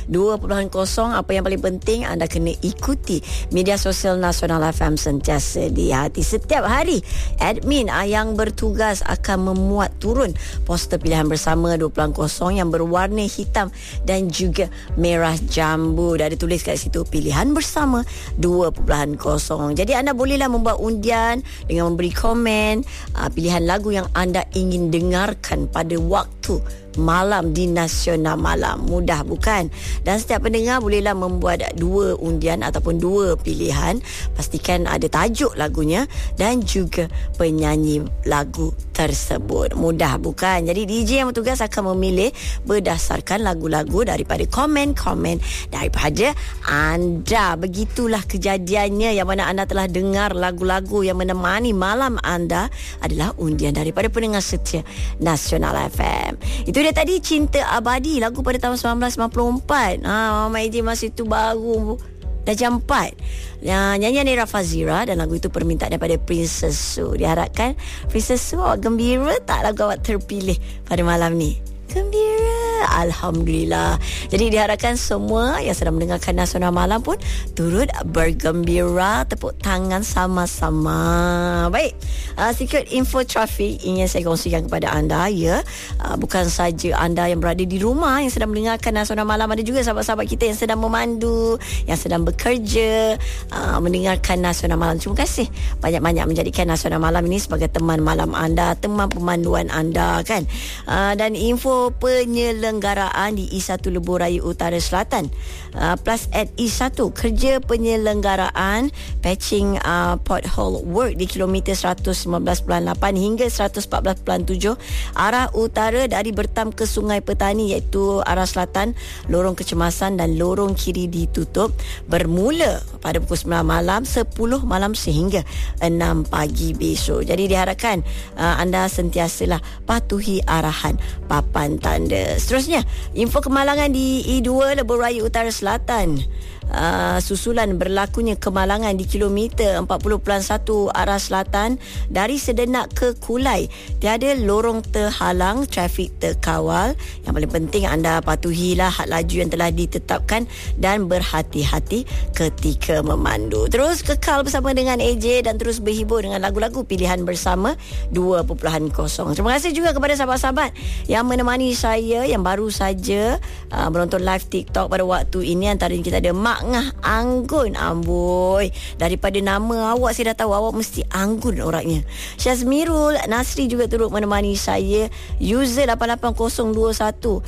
2.0. Apa yang paling penting, anda kena ikuti media sosial Nasional FM sentiasa di hati. Setiap hari admin yang bertugas akan memuat turun poster pilihan bersama 2.0 yang berwarna hitam dan juga merah jambu. Dah ditulis kat situ pilihan bersama 2.0. Jadi anda bolehlah membuat undian dengan memberi komen pilihan lagu yang anda ingin dengarkan pada waktu malam di Nasional Malam. Mudah bukan? Dan setiap pendengar bolehlah membuat 2 undian ataupun 2 pilihan. Pastikan ada tajuk lagunya dan juga penyanyi lagu tersebut. Mudah bukan? Jadi DJ yang bertugas akan memilih berdasarkan lagu-lagu daripada komen-komen daripada anda. Begitulah kejadiannya, yang mana anda telah dengar lagu-lagu yang menemani malam anda adalah undian daripada pendengar setia Nasional FM. Itu dia tadi, Cinta Abadi, lagu pada tahun 1994. Mama AJ masih tu baru, dah jam 4. Nyanyian Nera Fazira, dan lagu itu permintaan daripada Princess Su. Diharapkan Princess Su, awak gembira tak lagu awak terpilih pada malam ni? Gembira, alhamdulillah. Jadi diharapkan semua yang sedang mendengarkan Nasional Malam pun turut bergembira. Tepuk tangan sama-sama. Baik, secret info trafik ingin saya kongsikan kepada anda, ya. Bukan saja anda yang berada di rumah yang sedang mendengarkan Nasional Malam, ada juga sahabat-sahabat kita yang sedang memandu, yang sedang bekerja, mendengarkan Nasional Malam. Terima kasih banyak-banyak menjadikan Nasional Malam ini sebagai teman malam anda, teman pemanduan anda, kan. Dan info penyelenggaraan di E1 Lebuh Raya Utara Selatan, plus at E1, kerja penyelenggaraan patching pothole work di kilometer 115.8 hingga 114.7 arah utara dari Bertam ke Sungai Petani, iaitu arah selatan, lorong kecemasan dan lorong kiri ditutup bermula pada pukul 9 malam, 10 malam sehingga 6 pagi besok. Jadi diharapkan anda sentiasalah patuhi arahan papan tanda. Seterusnya, info kemalangan di E2 Lebuh Raya Utara Selatan. Susulan berlakunya kemalangan di kilometer 40.1 arah selatan dari Sedenak ke Kulai. Tiada lorong terhalang, trafik terkawal. Yang paling penting anda patuhilah had laju yang telah ditetapkan dan berhati-hati ketika memandu. Terus kekal bersama dengan AJ dan terus berhibur dengan lagu-lagu pilihan bersama 2.0. Terima kasih juga kepada sahabat-sahabat yang menemani saya yang baru saja menonton live TikTok pada waktu ini. Antaranya kita ada Mak Ngah Anggun. Amboi, daripada nama awak saya dah tahu awak mesti anggun orangnya. Syazmirul Nasri juga turut menemani saya. User 88021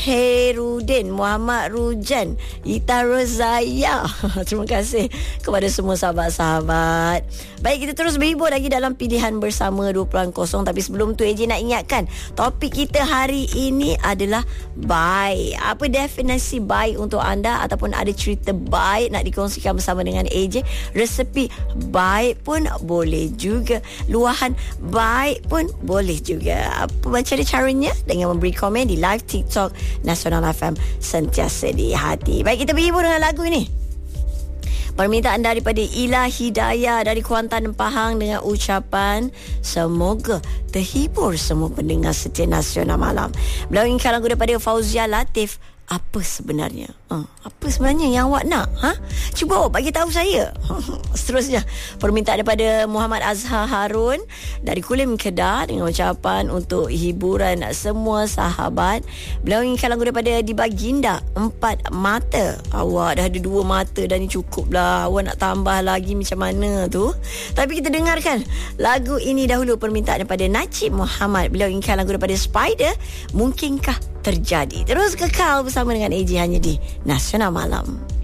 Herudin Muhammad Rujan Ita Rozaya. Terima kasih kepada semua sahabat-sahabat. Baik, kita terus berhibur lagi dalam pilihan bersama 2.0. Tapi sebelum tu AJ nak ingatkan, topik kita hari ini adalah baik. Apa definisi baik untuk anda, ataupun ada cerita baik nak dikongsikan bersama dengan AJ? Resepi baik pun boleh juga, luahan baik pun boleh juga. Apa macam caranya? Dengan memberi komen di live TikTok Nasional FM sentiasa di hati. Baik, kita berhibur dengan lagu ini. Permintaan daripada Ila Hidayah dari Kuantan Pahang dengan ucapan semoga terhibur semua pendengar setia Nasional Malam. Beliau inginkan lagu daripada Fauzia Latif. Apa sebenarnya? Apa sebenarnya yang awak nak? Cuba awak bagi tahu saya. Seterusnya, permintaan daripada Muhammad Azhar Harun dari Kulim Kedah dengan ucapan untuk hiburan semua sahabat. Beliau inginkan lagu daripada Dibaginda, Empat Mata. Awak dah ada 2 mata dah ni, cukup lah. Awak nak tambah lagi macam mana tu? Tapi kita dengarkan lagu ini dahulu. Permintaan daripada Najib Muhammad. Beliau inginkan lagu daripada Spider, Mungkinkah Terjadi. Terus kekal bersama dengan AJ hanya di Nasional Malam.